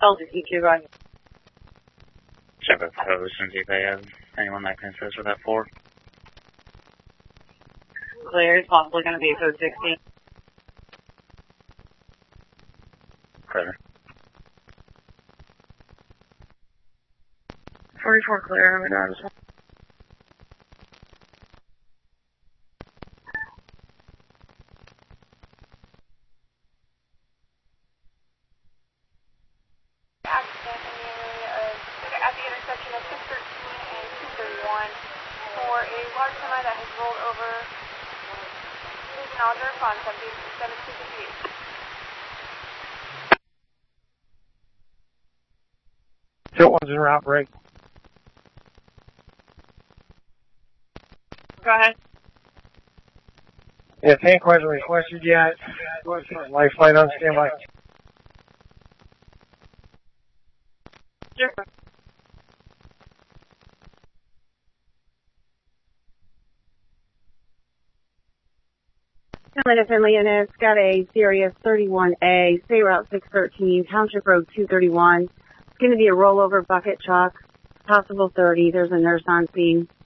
LGT2, right? Check with host and see if they have anyone that can assist with that 4. Clear. It's possibly going to be code 16. Clear. 44 clear. I'm going to accident in the area of, at the intersection of 613 and 231 for a large semi that has rolled over. Please acknowledge our response on 7258. Tilt 1's en route, break. go ahead. Yeah, tank wasn't requested yet. Life flight on standby. Sure. Finley to Finley, and it's got a Sirius 31A, State Route 613, Township Road 231. It's going to be a rollover bucket truck, possible 30. There's a nurse on scene.